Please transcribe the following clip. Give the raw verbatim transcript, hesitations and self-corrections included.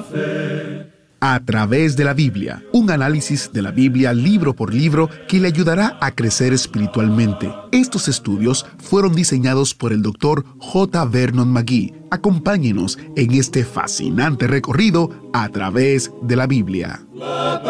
la fe. A través de la Biblia, un análisis de la Biblia libro por libro que le ayudará a crecer espiritualmente. Estos estudios fueron diseñados por el doctor J. Vernon McGee. Acompáñenos en este fascinante recorrido a través de la Biblia.